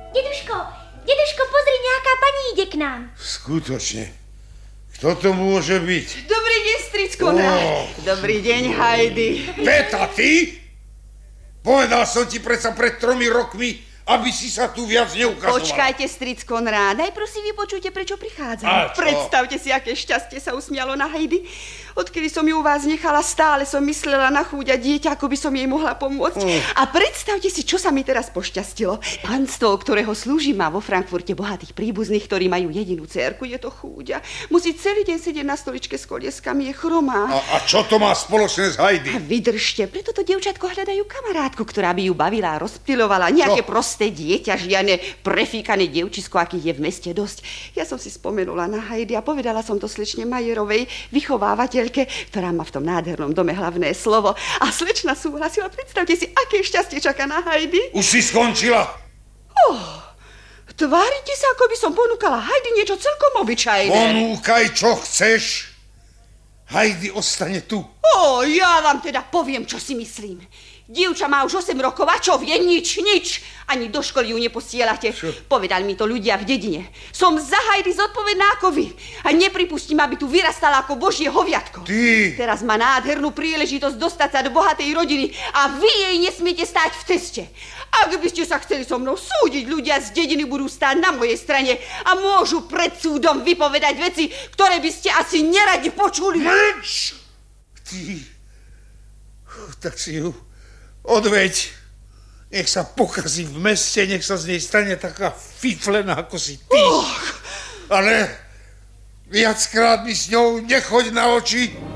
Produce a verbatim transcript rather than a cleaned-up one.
Deduško, deduško, pozri, nejaká pani ide k nám. Skutočne. Kto to môže byť? Dobrý deň, stricko. Oh. Dobrý deň, Heidi. Peta, ty? Povedal som ti predsa pred tromi rokmi, aby si sa tu viac neukazovala. Počkajte, stric Konrád, najprv si vypočujte, prečo prichádzam. A čo? Predstavte si, aké šťastie sa usmialo na Heidi. Odkedy som ju u vás nechala, stále som myslela na chúďa dieťa, ako by som jej mohla pomôcť. Mm. A predstavte si, čo sa mi teraz pošťastilo. Panstvo, ktorého slúžim, má vo Frankfurte bohatých príbuzných, ktorí majú jedinú dcérku. Je to chúďa. Musí celý deň sedieť na stoličke s kolieskami, je chromá. A, a čo to má spoločné s Heidi? A vydržte, preto to dievčatko hľadajú kamarátku, ktorá by ju bavila a rozptylovala. Nejaké prosté dieťa, žiadne prefíkané dievčisko, akých je v meste dosť. Ja som si spomenula na Heidi a povedala som to slečne Majerovej, vychovávateľke, ktorá má v tom nádhernom dome hlavné slovo. A slečna súhlasila. Predstavte si, aké šťastie čaká na Heidi. Už si skončila? Oh, tvárite sa, ako by som ponúkala Heidi niečo celkom obyčajné. Ponúkaj, čo chceš. Heidi ostane tu. Ó, ja vám teda poviem, čo si myslím. Dievča má už osem rokov a čo vie? Nič, nič. Ani do školy ju neposielate. Čo? Povedali mi to ľudia v dedine. Som za Heidi zodpovedná ako vy. A nepripustím, aby tu vyrastala ako božie hoviatko. Ty! Teraz má nádhernú príležitosť dostať sa do bohatej rodiny a vy jej nesmiete stáť v ceste. Ak by ste sa chceli so mnou súdiť, ľudia z dediny budú stáť na mojej strane a môžu pred súdom vypovedať veci, ktoré by ste asi neradi počuli. Mlč! Ty... Tak si ju... odveď, nech sa pokazí v meste, nech sa z nej stane taká fiflená, ako si ty. Oh. Ale viackrát mi s ňou nechoď na oči.